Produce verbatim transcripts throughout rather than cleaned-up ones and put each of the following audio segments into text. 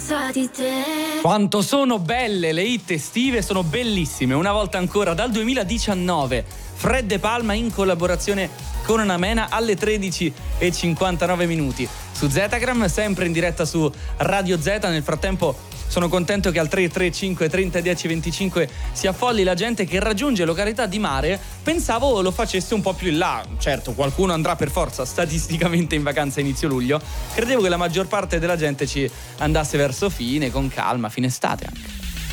senza di te. Quanto sono belle le hit estive, sono bellissime. Una volta ancora dal duemiladiciannove, Fred De Palma in collaborazione con Anamena alle tredici e cinquantanove minuti su Zetagram, sempre in diretta su Radio Z. Nel frattempo sono contento che al tre tre cinque trenta dieci venticinque si affolli la gente che raggiunge località di mare. Pensavo lo facesse un po' più in là. Certo, qualcuno andrà per forza statisticamente in vacanza a inizio luglio. Credevo che la maggior parte della gente ci andasse verso fine, con calma, fine estate anche.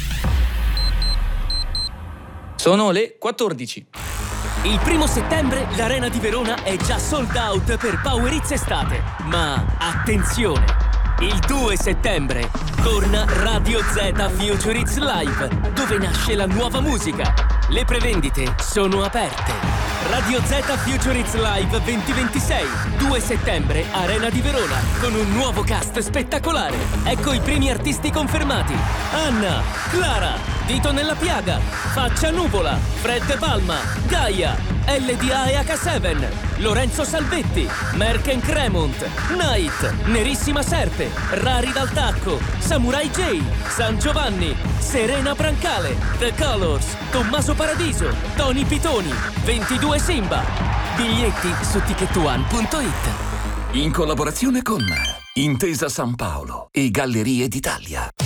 Sono le quattordici. Il primo settembre l'Arena di Verona è già sold out per Power Hits Estate. Ma attenzione! Il due settembre torna Radio Z Future Hits Live, dove nasce la nuova musica. Le prevendite sono aperte. Radio Z Future Hits Live duemilaventisei, due settembre, Arena di Verona, con un nuovo cast spettacolare. Ecco i primi artisti confermati: Anna, Clara, Dito nella Piaga, Faccia Nuvola, Fred De Palma, Gaia, L D A e H sette, Lorenzo Salvetti, Merck Cremont, Night, Nerissima Serpe, Rari dal Tacco, Samurai J, San Giovanni, Serena Brancale, The Colors, Tommaso Paradiso, Tony Pitoni, ventidue Simba. Biglietti su ticket one punto it. In collaborazione con Intesa San Paolo e Gallerie d'Italia.